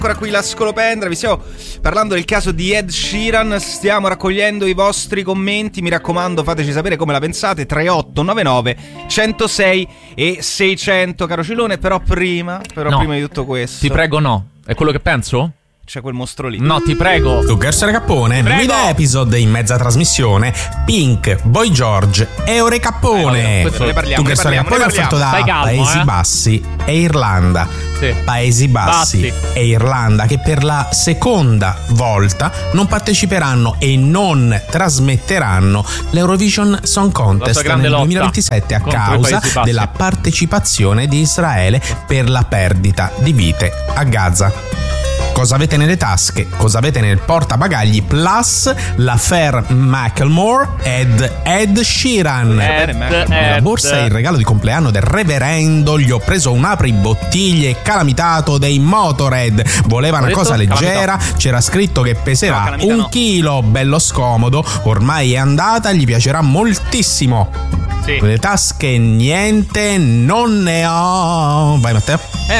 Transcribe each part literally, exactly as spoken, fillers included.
Ancora qui la Scolopendra, vi stiamo parlando del caso di Ed Sheeran, stiamo raccogliendo i vostri commenti, mi raccomando fateci sapere come la pensate, tre otto nove nove uno zero sei e seicento, caro Cilone, però prima, però no. prima di tutto questo... Ti prego no, è quello che penso? C'è quel mostro lì. No, ti prego. Tuggers Recappone, mid episode in mezza trasmissione, Pink, Boy George e Ore Cappone. Eh, ne parliamo, Tuggers Recappone offerto da calmo, Paesi eh? Bassi e Irlanda. Sì. Paesi Bassi, Bassi e Irlanda che per la seconda volta non parteciperanno e non trasmetteranno l'Eurovision Song Contest nel duemilaventisette a causa della partecipazione di Israele per la perdita di vite a Gaza. Cosa avete nelle tasche? Cosa avete nel portabagagli? Plus l'affair Macklemore ed Ed Sheeran. Ed, Nella Ed. borsa il regalo di compleanno del reverendo, gli ho preso un apribottiglie calamitato dei Motorhead. Voleva una cosa leggera, c'era scritto che peserà no, un no. chilo, bello scomodo, ormai è andata, gli piacerà moltissimo. Sì. Le tasche niente, non ne ho. Vai Matteo.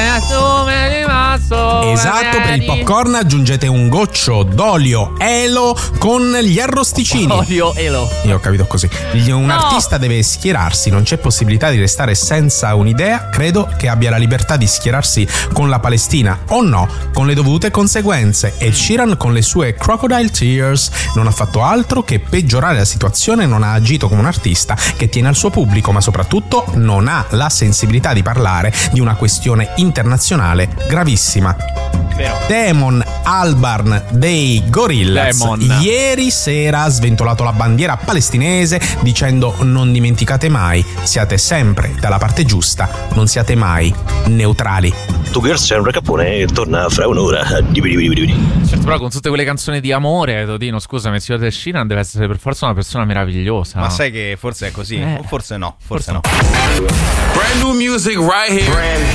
Esatto, per il popcorn aggiungete un goccio d'olio Elo con gli arrosticini. Olio Elo. Io ho capito così. Un No. artista deve schierarsi, non c'è possibilità di restare senza un'idea. Credo che abbia la libertà di schierarsi con la Palestina o no, con le dovute conseguenze. E Sheeran con le sue Crocodile Tears non ha fatto altro che peggiorare la situazione, non ha agito come un artista che tiene al suo pubblico, ma soprattutto non ha la sensibilità di parlare di una questione internazionale gravissima. Vero. Damon Albarn dei Gorillaz Damon. ieri sera ha sventolato la bandiera palestinese dicendo: non dimenticate mai, siate sempre dalla parte giusta, non siate mai neutrali. Tuggers c'è un Recappone torna fra un'ora. Certo, però con tutte quelle canzoni di amore, Totino, scusami, il signor Ed Sheeran deve essere per forza una persona meravigliosa. Ma sai che forse è così? Eh. O forse no, forse, Forse no. Brand new music right here.